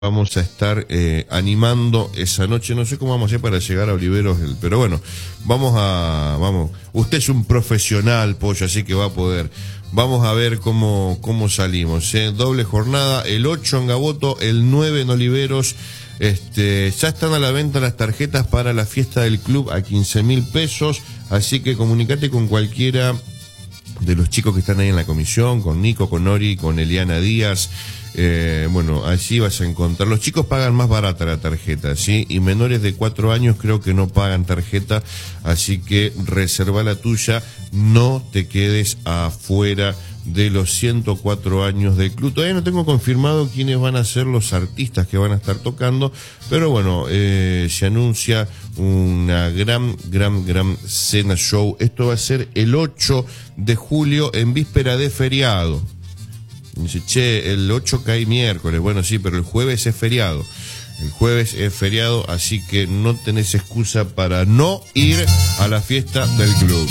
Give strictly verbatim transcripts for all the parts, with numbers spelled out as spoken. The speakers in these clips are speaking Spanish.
vamos a estar eh, animando esa noche. No sé cómo vamos a hacer para llegar a Oliveros, pero bueno, vamos a, vamos, usted es un profesional, Pollo, así que va a poder. Vamos a ver cómo, cómo salimos, ¿eh? Doble jornada, el ocho en Gaboto, el nueve en Oliveros. Este, ya están a la venta las tarjetas para la fiesta del club a quince mil pesos, así que comunicate con cualquiera de los chicos que están ahí en la comisión, con Nico, con Nori, con Eliana Díaz. Eh, bueno, allí vas a encontrar. Los chicos pagan más barata la tarjeta, ¿sí? Y menores de cuatro años creo que no pagan tarjeta, así que reserva la tuya, no te quedes afuera de los ciento cuatro años del club. Todavía no tengo confirmado quiénes van a ser los artistas que van a estar tocando, pero bueno, eh, se anuncia una gran, gran, gran cena show. Esto va a ser el ocho de julio en víspera de feriado. Dice, che, el ocho cae miércoles. Bueno, sí, pero el jueves es feriado. El jueves es feriado, así que no tenés excusa para no ir a la fiesta del club.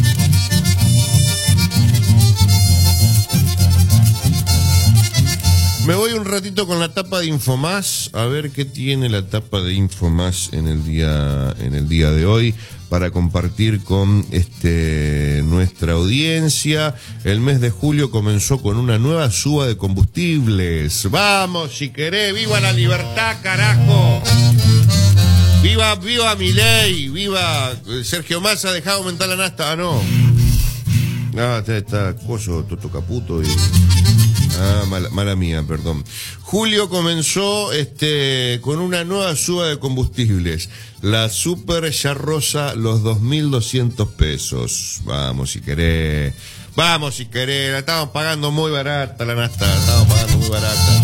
Me voy un ratito con la tapa de Infomás, a ver qué tiene la tapa de Infomás en el día, en el día de hoy, para compartir con este nuestra audiencia. El mes de julio comenzó con una nueva suba de combustibles. Vamos, si querés, viva la libertad, carajo. Viva, viva Milei, viva Sergio Massa, ha dejado aumentar la nafta. Ah, no. Ah, está, está coso, Toto Caputo y... Ah, mala, mala mía, perdón. Julio comenzó este con una nueva suba de combustibles. La Super ya roza los dos mil doscientos pesos. Vamos si querés. Vamos si querés. La estamos pagando muy barata la nafta. La estamos pagando muy barata.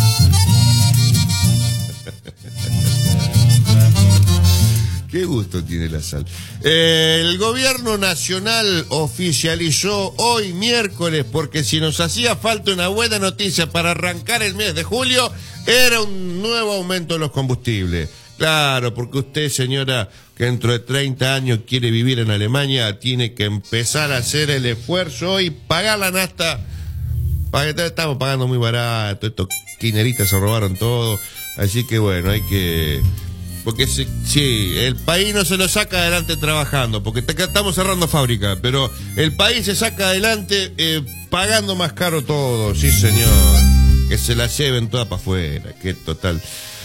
Qué gusto tiene la sal. Eh, el gobierno nacional oficializó hoy miércoles, porque si nos hacía falta una buena noticia para arrancar el mes de julio, era un nuevo aumento de los combustibles. Claro, porque usted, señora, que dentro de treinta años quiere vivir en Alemania, tiene que empezar a hacer el esfuerzo y pagar la nafta. Estamos pagando muy barato, estos kirchneristas se robaron todo, así que bueno, hay que... Porque si, sí, el país no se lo saca adelante trabajando, porque te, estamos cerrando fábrica, pero el país se saca adelante eh, pagando más caro todo, sí señor, que se la lleven toda para afuera, que total.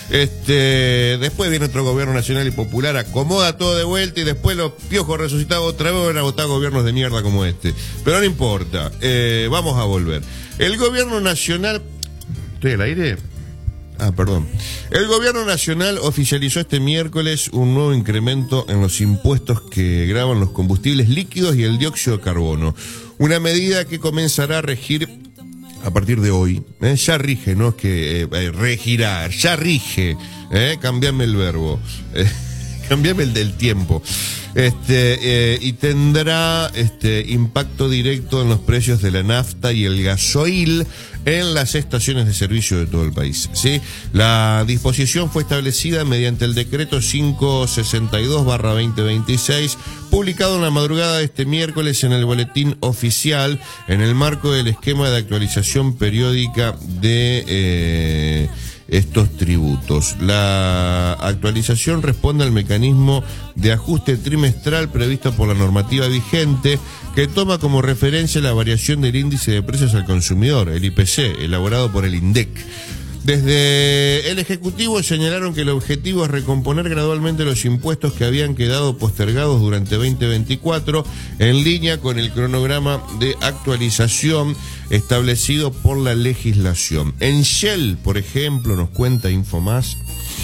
Este, después viene otro gobierno nacional y popular, acomoda todo de vuelta y después los piojos resucitados otra vez van a votar gobiernos de mierda como este. Pero no importa, eh, vamos a volver. El gobierno nacional... ¿Estoy al aire? Ah, perdón. El gobierno nacional oficializó este miércoles un nuevo incremento en los impuestos que gravan los combustibles líquidos y el dióxido de carbono. Una medida que comenzará a regir a partir de hoy. ¿eh? Ya rige, no es que eh, regirar, ya rige. ¿eh? Cambiame el verbo. Eh, cambiame el del tiempo. Este, eh, y tendrá este impacto directo en los precios de la nafta y el gasoil en las estaciones de servicio de todo el país, ¿sí? La disposición fue establecida mediante el decreto quinientos sesenta y dos barra veinte veintiséis, publicado en la madrugada de este miércoles en el boletín oficial, en el marco del esquema de actualización periódica de eh, estos tributos. La actualización responde al mecanismo de ajuste trimestral previsto por la normativa vigente, que toma como referencia la variación del índice de precios al consumidor, el I P C, elaborado por el INDEC. Desde el Ejecutivo señalaron que el objetivo es recomponer gradualmente los impuestos que habían quedado postergados durante veinte veinticuatro, en línea con el cronograma de actualización establecido por la legislación. En Shell, por ejemplo, nos cuenta Infomás,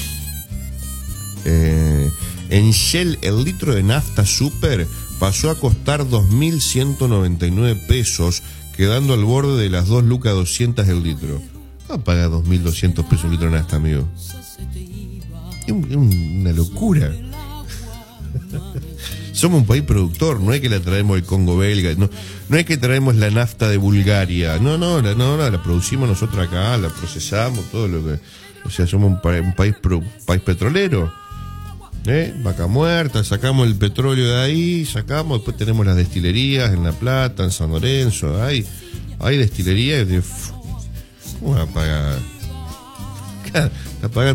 eh, en Shell el litro de nafta super pasó a costar dos mil ciento noventa y nueve pesos, quedando al borde de las dos lucas doscientas el litro. Va a pagar dos mil doscientos pesos un litro de nafta, amigo. Es un, un, una locura. Somos un país productor, no es que la traemos del Congo belga, no, no es que traemos la nafta de Bulgaria, no, no, la, no, no, la producimos nosotros acá, la procesamos, todo lo que... O sea, somos un, pa un país, pro país petrolero. ¿Eh? Vaca muerta, sacamos el petróleo de ahí, sacamos, después tenemos las destilerías en La Plata, en San Lorenzo, hay, hay destilerías de... ¿Cómo va a pagar? Está pagando